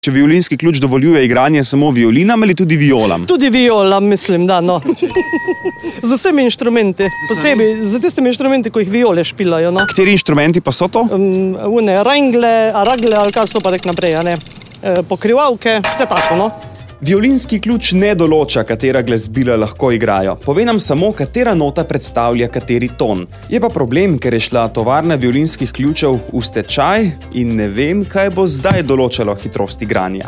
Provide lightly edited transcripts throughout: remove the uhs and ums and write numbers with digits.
Če violinski ključ dovoljuje igranje samo violinam ali tudi violam? Tudi violam, mislim, da, no. Z vsemi inštrumenti, posebej z tistimi inštrumenti, ko jih viole špilajo, no. Kateri inštrumenti pa so to? Ragle, ali kaj so pa tak naprej, ne. Pokrivavke, vse tako, no. Violinski ključ ne določa, katera glasbila lahko igrajo. Pove nam samo, katera nota predstavlja kateri ton. Je pa problem, ker je šla tovarna violinskih ključev v stečaj in ne vem, kaj bo zdaj določalo hitrost igranja.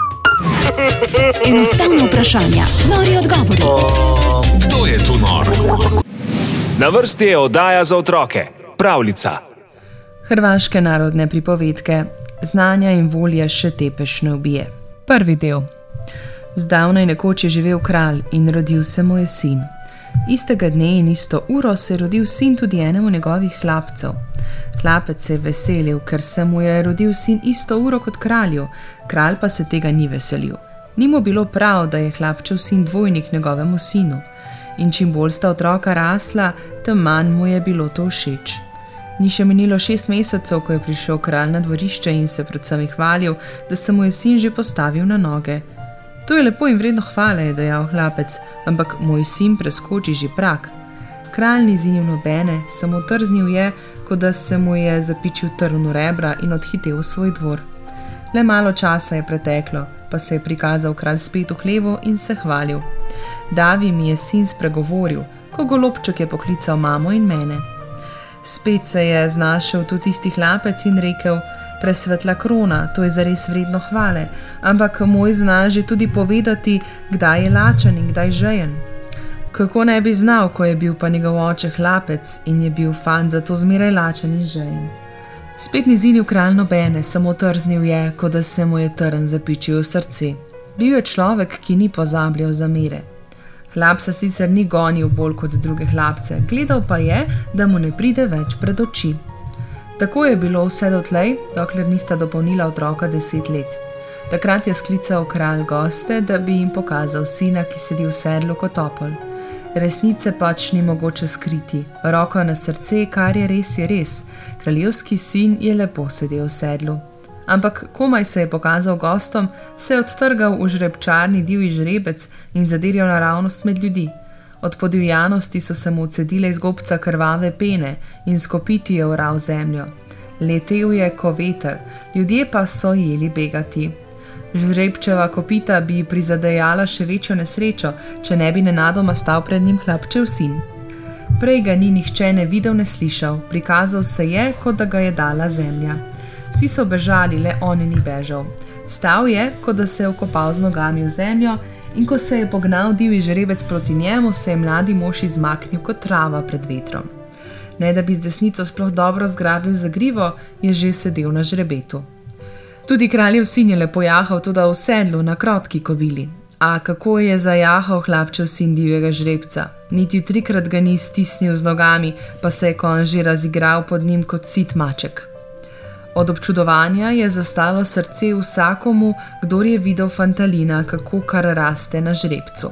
Enostavno vprašanje, nori odgovori. Kdo je tu nor? Na vrsti je oddaja za otroke. Pravljica. Hrvaške narodne pripovedke. Znanja in volje še tepeš ne ubije. Prvi del. Zdavnaj nekoč je živel kralj in rodil se mu je sin. Istega dne in isto uro se je rodil sin tudi enemu njegovih hlapcev. Hlapec se je veselil, ker se mu je rodil sin isto uro kot kralju, kralj pa se tega ni veselil. Ni mu bilo prav, da je hlapčev sin dvojnik njegovemu sinu. In čim bolj sta otroka rasla, tem manj mu je bilo to všeč. Ni še minilo 6 mesecev, ko je prišel kralj na dvorišče in se predvsem hvalil, da se mu je sin že postavil na noge. To je lepo in vredno hvale, je dejal hlapec, ampak moj sin preskoči že prag. Kralj ni zinil nobene, samo trznil je, kot da se mu je zapičil trn v rebra in odhitel v svoj dvor. Le malo časa je preteklo, pa se je prikazal kralj spet v hlevu in se hvalil. Davi mi je sin spregovoril, ko golobček je poklical mamo in mene. Spet se je znašel tudi tisti hlapec in rekel: presvetla krona, to je zares vredno hvale, ampak moj zna že tudi povedati, kdaj je lačen in kdaj žejen. Kako ne bi znal, ko je bil pa njegov oče hlapec in je bil fant zato zmeraj lačen in žejen. Spet ni zinil kralj nobene, samo trznil je, kot da se mu je trn zapičil v srce. Bil je človek, ki ni pozabljal zamere. Hlapca sicer ni gonil bolj kot druge hlapce, gledal pa je, da mu ne pride več pred oči. Tako je bilo vse dotlej, dokler nista dopolnila otroka 10 let. Takrat je sklical kralj goste, da bi jim pokazal sina, ki sedi v sedlu kot topol. Resnice pač ni mogoče skriti, roko na srce, kar je res. Kraljevski sin je lepo sedel v sedlu. Ampak komaj se je pokazal gostom, se je odtrgal v žrebčarni divji žrebec in zadirjal naravnost med ljudi. Od podivjanosti so se mu cedile iz gobca krvave pene in s kopiti je oral zemljo. Letel je ko veter, ljudje pa so jeli begati. Žrebčeva kopita bi prizadejala še večjo nesrečo, če ne bi nenadoma stal pred njim hlapčev sin. Prej ga ni nihče ne videl ne slišal, prikazal se je, kot da ga je dala zemlja. Vsi so bežali, le on ni bežal. Stal je, kot da se je okopal z nogami v zemljo, in ko se je pognal divji žrebec proti njemu, se je mladi mož izmaknil kot trava pred vetrom. Ne da bi z desnico sploh dobro zgrabil za grivo, je že sedel na žrebetu. Tudi kraljev sin je lepo jahal, tudi v sedlu na krotki kobili. A kako je zajahal hlapčev sin divjega žrebca? Niti 3-krat ga ni stisnil z nogami, pa se je konj že razigral pod njim kot sit maček. Od občudovanja je zastalo srce vsakomu, kdor je videl fantalina, kako kar raste na žrebcu.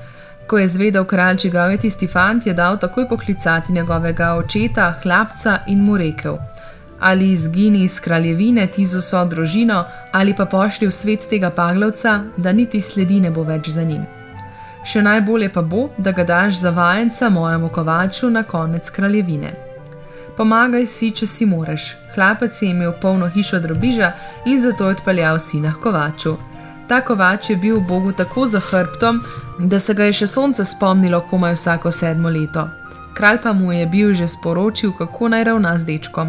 Ko je zvedel kralj, čigav je tisti fant, je dal takoj poklicati njegovega očeta, hlapca in mu rekel: ali izgini iz kraljevine ti z vso družino, ali pa pošli v svet tega paglavca, da niti sledi ne bo več za njim. Še najbolje pa bo, da ga daš za vajenca mojemu kovaču na konec kraljevine. Pomagaj si, če si moreš. Hlapec je imel polno hišo drobiža in zato je odpeljal sina k kovaču. Ta kovač je bil Bogu tako za hrbtom, da se ga je še sonce spomnilo komaj vsako 7. leto. Kralj pa mu je bil že sporočil, kako naj ravna z dečkom.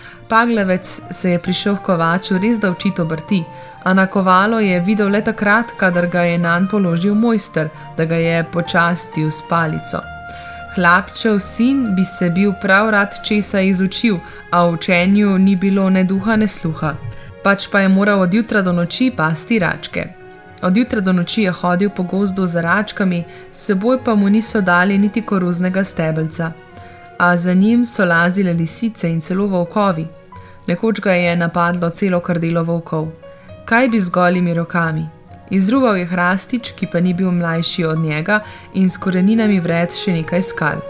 Paglavec se je prišel k kovaču res da učit obrti, a na kovalo je videl le takrat, kadar ga je nanj položil mojster, da ga je počastil s palico. Hlapčev sin bi se bil prav rad česa izučil, a v učenju ni bilo ne duha ne sluha. Pač pa je moral od jutra do noči pasti račke. Od jutra do noči je hodil po gozdu za račkami, s seboj pa mu niso dali niti koruznega stebelca. A za njim so lazile lisice in celo volkovi. Nekoč ga je napadlo celo krdelo volkov. Kaj bi z golimi rokami? Izruval je hrastič, ki pa ni bil mlajši od njega, in s koreninami vred še nekaj skal.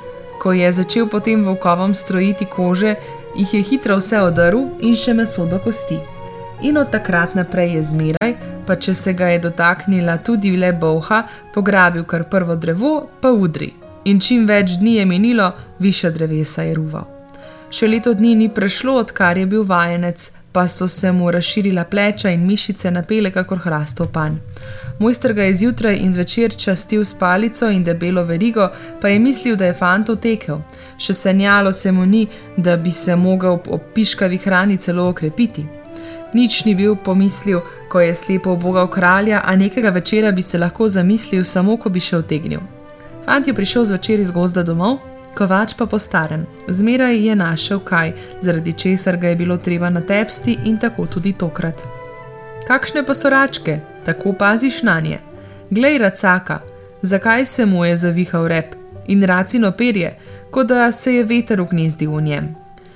Ko je začel potem volkovom strojiti kože, jih je hitro vse odrl in še meso do kosti. in od takrat naprej je zmeraj, pa če se ga je dotaknila tudi le bolha, pograbil kar prvo drevo, pa udri. In čim več dni je minilo, višja drevesa je ruval. Še leto dni ni prešlo, odkar je bil vajenec, pa so se mu razširila pleča in mišice napele kakor hrastov panj. Mojster ga je zjutraj in zvečer častil s palico in debelo verigo, pa je mislil, da je fant otekel. Še sanjalo se mu ni, da bi se mogel ob piškavi hrani celo okrepiti. Nič ni bil pomislil, ko je slepo ubogal kralja, a nekega večera bi se lahko zamislil samo, ko bi še otegnil. Fant je prišel zvečer iz gozda domov, kovač pa po starem. Zmeraj je našel kaj, zaradi česar ga je bilo treba natepsti in tako tudi tokrat. Kakšne pa so račke? Tako paziš nanje. Glej racaka, zakaj se mu je zavihal rep in racino perje, kot da se je veter ugnezdil v njem.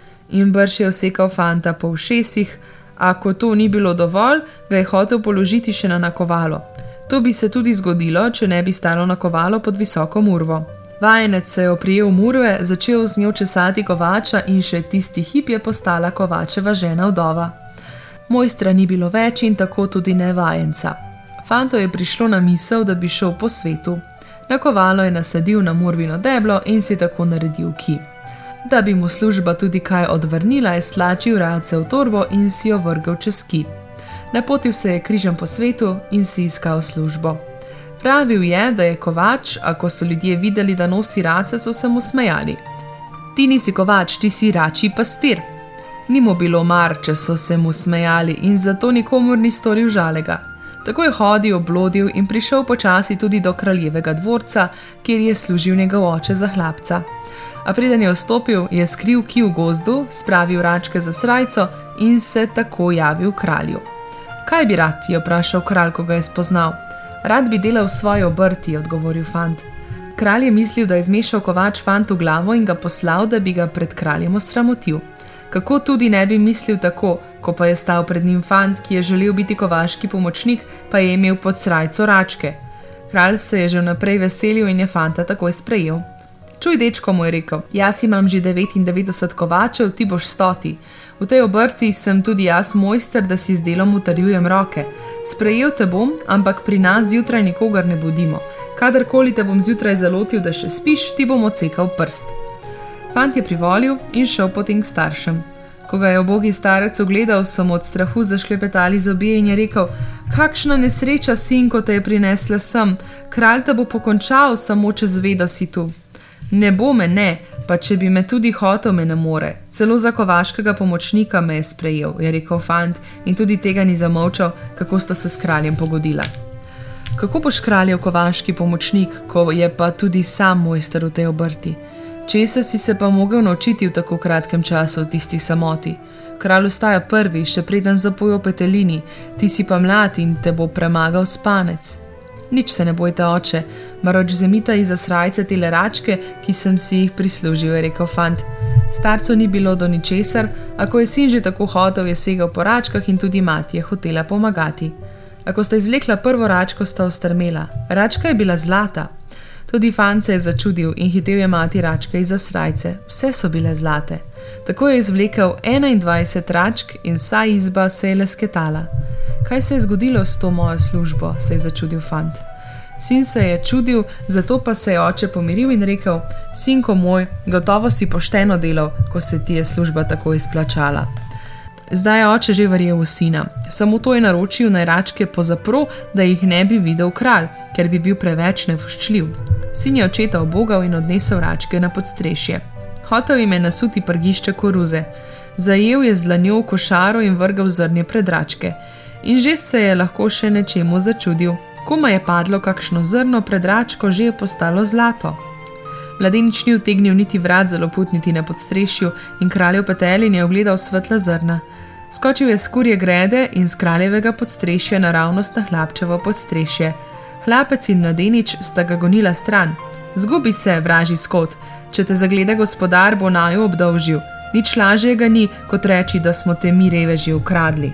In brž je vsekal fanta po ušesih, a ko to ni bilo dovolj, ga je hotel položiti še na nakovalo. To bi se tudi zgodilo, če ne bi stalo nakovalo pod visoko murvo. Vajenec se je oprijel murve, začel z njo česati kovača in še tisti hip je postala kovačeva žena vdova. Mojstra ni bilo več in tako tudi ne vajenca. Fanto je prišlo na misel, da bi šel po svetu. Nakovalo je nasadil na murvino deblo in si tako naredil kij. Da bi mu služba tudi kaj odvrnila, je stlačil race v torbo in si jo vrgel čez kij. Napotil se je križem po svetu in si iskal službo. Pravil je, da je kovač, a ko so ljudje videli, da nosi race, so se mu smejali. Ti nisi kovač, ti si račji pastir. Ni mu bilo mar, če so se mu smejali in zato nikomur ni storil žalega. Tako je hodil, oblodil in prišel počasi tudi do kraljevega dvorca, kjer je služil njegov oče za hlapca. A preden je vstopil, je skril kij v gozdu, spravil račke za srajco in se tako javil kralju. Kaj bi rad, je vprašal kralj, ko ga je spoznal. Rad bi delal svoje obrti, je odgovoril fant. Kralj je mislil, da je zmešal kovač fantu glavo in ga poslal, da bi ga pred kraljem osramotil. Kako tudi ne bi mislil tako, ko pa je stal pred njim fant, ki je želel biti kovaški pomočnik, pa je imel pod srajco račke. Kralj se je že vnaprej veselil in je fanta takoj sprejel. Čuj, dečko, mu je rekel, jaz imam že 99 kovačev, ti boš 100. V tej obrti sem tudi jaz mojster, da si z delom utrjujem roke. Sprejel te bom, ampak pri nas zjutraj nikogar ne budimo. Kadarkoli te bom zjutraj zalotil, da še spiš, ti bom odsekal prst. Fant je privolil in šel potem k staršem. Ko ga je ubogi starec ogledal, so mu od strahu zašklepetali zobje in je rekel, kakšna nesreča, sinko, te je prinesla sem, kralj te bo pokončal, samo če zve, da si tu. Ne bo me, ne, pa če bi me tudi hotel, me ne more. Celo za kovaškega pomočnika me je sprejel, je rekel fant in tudi tega ni zamolčal, kako sta se s kraljem pogodila. Kako boš kraljev kovaški pomočnik, ko je pa tudi sam mojster v tej obrti? Česa si se pa mogel naučiti v tako kratkem času v tisti samoti? Kralj vstaja prvi, še preden zapojo petelini, ti si pa mlad in te bo premagal spanec. Nič se ne bojte, oče, maroč vzemita iza srajce tele račke, ki sem si jih prislužil, je rekel fant. Starcu ni bilo do ničesar, a ko je sin že tako hotel, je segel po račkah in tudi mati je hotela pomagati. A ko sta izvlekla prvo račko, sta ostrmela. Račka je bila zlata. Tudi fant se je začudil in hitel je mati račke iza srajce. Vse so bile zlate. Tako je izvlekel 21 račk in vsa izba se je lesketala. Kaj se je zgodilo s to mojo službo, se je začudil fant. Sin se je čudil, zato pa se je oče pomiril in rekel, sinko moj, gotovo si pošteno delal, ko se ti je služba tako izplačala. Zdaj je oče že verjel v sina, samo to je naročil naj račke pozapro, da jih ne bi videl kralj, ker bi bil preveč nevoščljiv. Sin je očeta obogal in odnesel račke na podstrešje. Hotel jim je nasuti prgišče koruze. Zajel je z dlanjo košaro in vrgel zrnje pred račke. In že se je lahko še nečemu začudil. Koma je padlo kakšno zrno pred račko, že je postalo zlato. Mladenič ni utegnil niti vrat zaloputniti na podstrešju in kraljev petelin je ogledal svetla zrna. Skočil je s kurje grede in z kraljevega podstrešja naravnost na hlapčevo podstrešje. Hlapec in mladenič sta ga gonila stran. Zgubi se, vražji skot, če te zagleda gospodar, bo naju obdolžil. Nič lažjega ni, kot reči, da smo te mi reveži ukradli.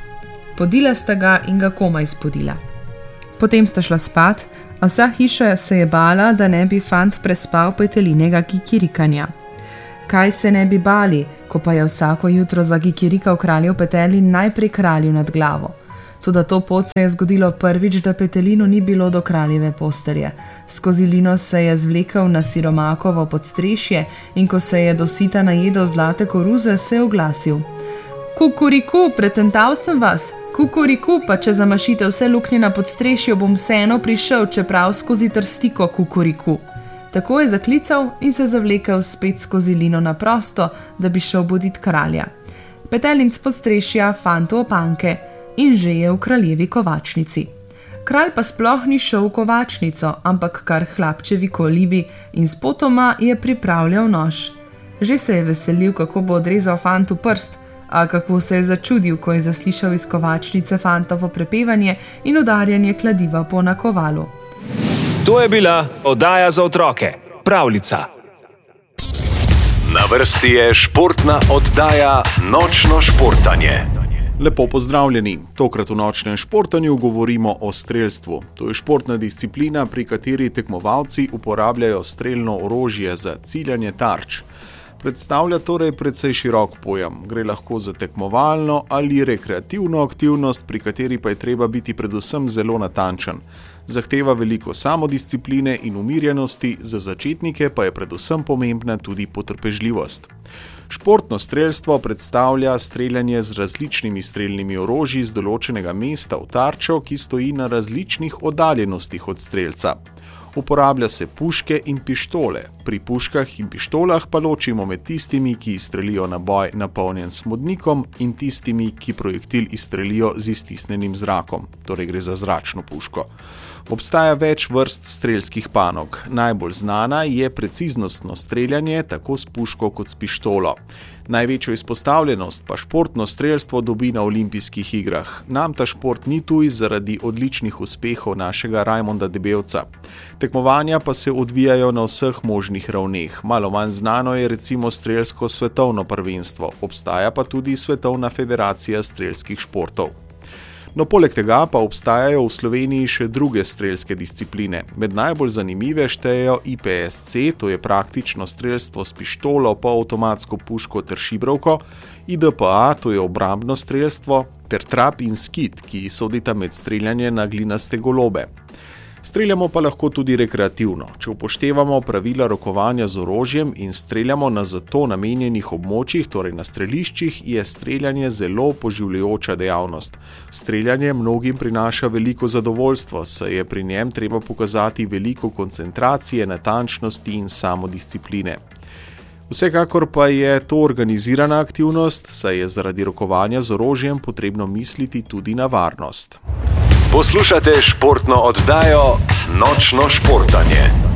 Podila sta ga in ga komaj spodila. Potem sta šla spat, a vsa hiša se je bala, da ne bi fant prespal petelinega kikirikanja. Zakaj se ne bi bali, ko pa je vsako jutro zagikirikal kraljev Petelin najprej kralju nad glavo. Toda to pot se je zgodilo prvič, da Petelinu ni bilo do kraljeve postelje. Skozi lino se je zvlekel na siromakovo podstrešje in ko se je dosita najedel zlate koruze, se je oglasil. Kukuriku, pretental sem vas. Kukuriku, pa če zamašite vse luknje na podstrešju, bom vseeno prišel, čeprav skozi trstiko kukuriku. Tako je zaklical in se zavlekel spet skozi lino na prosto, da bi šel budit kralja. Petelin s podstrešja fantu opanke in že je v kraljevi kovačnici. Kralj pa sploh ni šel v kovačnico, ampak kar hlapčevi kolibi in spotoma je pripravljal nož. Že se je veselil, kako bo odrezal fantu prst, a kako se je začudil, ko je zaslišal iz kovačnice fantovo prepevanje in udarjanje kladiva po nakovalu. To je bila oddaja za otroke, Pravljica. Na vrsti je športna oddaja Nočno športanje. Lepo pozdravljeni. Tokrat v Nočnem športanju govorimo o strelstvu. To je športna disciplina, pri kateri tekmovalci uporabljajo strelno orožje za ciljanje tarč. Predstavlja torej precej širok pojem. Gre lahko za tekmovalno ali rekreativno aktivnost, pri kateri pa je treba biti predvsem zelo natančen. Zahteva veliko samodiscipline in umirjenosti, za začetnike pa je predvsem pomembna tudi potrpežljivost. Športno strelstvo predstavlja streljanje z različnimi strelnimi orožji z določenega mesta v tarčo, ki stoji na različnih oddaljenostih od strelca. Uporablja se puške in pištole. Pri puškah in pištolah pa ločimo med tistimi, ki izstrelijo naboj napolnjen s smodnikom, in tistimi, ki projektil izstrelijo z iztisnjenim zrakom, torej gre za zračno puško. Obstaja več vrst strelskih panog. Najbolj znana je preciznostno streljanje tako s puško kot s pištolo. Največjo izpostavljenost pa športno strelstvo dobi na olimpijskih igrah. Nam ta šport ni tuj zaradi odličnih uspehov našega Rajmonda Debevca. Tekmovanja pa se odvijajo na vseh možnih ravneh. Malo manj znano je recimo strelsko svetovno prvenstvo. Obstaja pa tudi Svetovna federacija strelskih športov. No, poleg tega pa obstajajo v Sloveniji še druge strelske discipline. Med najbolj zanimive štejejo IPSC, to je praktično strelstvo s pištolo, polavtomatsko puško ter šibrovko, IDPA, to je obrambno strelstvo, ter trap in skit, ki sodita med streljanje na glinaste golobe. Streljamo pa lahko tudi rekreativno. Če upoštevamo pravila rokovanja z orožjem in streljamo na za to namenjenih območjih, torej na streliščih, je streljanje zelo poživljajoča dejavnost. Streljanje mnogim prinaša veliko zadovoljstvo, saj je pri njem treba pokazati veliko koncentracije, natančnosti in samodiscipline. Vsekakor pa je to organizirana aktivnost, saj je zaradi rokovanja z orožjem potrebno misliti tudi na varnost. Poslušate športno oddajo Nočno športanje.